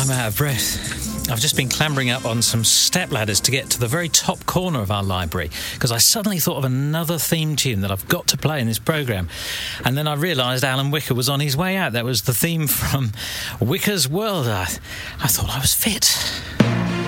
I'm out of breath. I've just been clambering up on some step ladders to get to the very top corner of our library because I suddenly thought of another theme tune that I've got to play in this programme. And then I realised Alan Wicker was on his way out. That was the theme from Wicker's World. I thought I was fit.